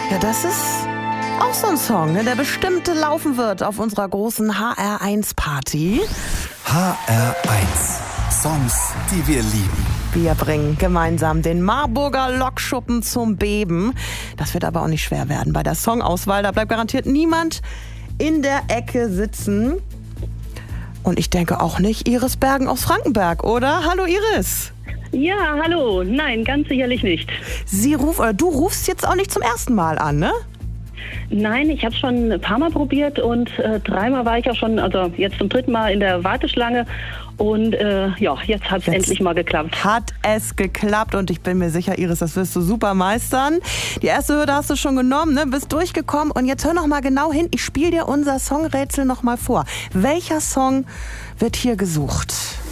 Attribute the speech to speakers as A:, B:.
A: Ja, das ist auch so ein Song, ne, der bestimmt laufen wird auf unserer großen HR1-Party.
B: HR1. Songs, die wir lieben.
A: Wir bringen gemeinsam den Marburger Lokschuppen zum Beben. Das wird aber auch nicht schwer werden bei der Songauswahl. Da bleibt garantiert niemand in der Ecke sitzen. Und ich denke auch nicht Iris Bergen aus Frankenberg, oder? Hallo Iris.
C: Ja, hallo. Nein, ganz sicherlich nicht.
A: Du rufst jetzt auch nicht zum ersten Mal an, ne?
C: Nein, ich habe es schon ein paar Mal probiert und 3-mal war ich auch schon, also jetzt zum 3. Mal in der Warteschlange. Und jetzt hat es endlich mal geklappt.
A: Hat es geklappt und ich bin mir sicher, Iris, das wirst du super meistern. Die erste Hürde hast du schon genommen, ne? Bist durchgekommen und jetzt hör noch mal genau hin. Ich spiele dir unser Songrätsel noch mal vor. Welcher Song wird hier gesucht?